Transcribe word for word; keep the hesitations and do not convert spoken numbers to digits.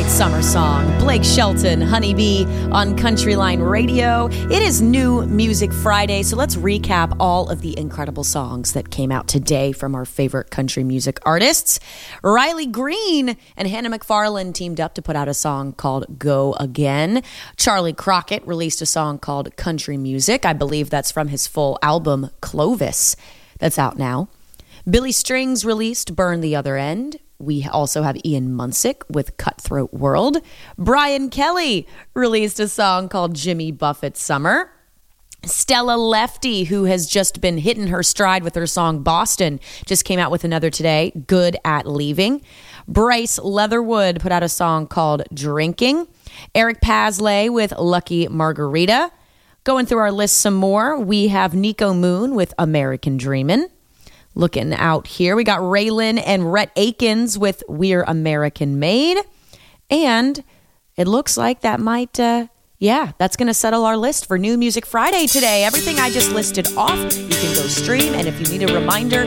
summer song. Blake Shelton, Honeybee on Countryline Radio. It is New Music Friday, so let's recap all of the incredible songs that came out today from our favorite country music artists. Riley Green and Hannah McFarlane teamed up to put out a song called Go Again. Charlie Crockett released a song called Country Music. I believe that's from his full album, Clovis, that's out now. Billy Strings released Burn the Other End. We also have Ian Munsick with Cutthroat World. Brian Kelly released a song called Jimmy Buffett Summer. Stella Lefty, who has just been hitting her stride with her song Boston, just came out with another today, Good at Leaving. Bryce Leatherwood put out a song called Drinking. Eric Pasley with Lucky Margarita. Going through our list some more, we have Nico Moon with American Dreamin'. Looking out here, we got Raylan and Rhett Akins with We're American Made. And it looks like that might, uh, yeah, that's going to settle our list for New Music Friday today. Everything I just listed off, you can go stream. And if you need a reminder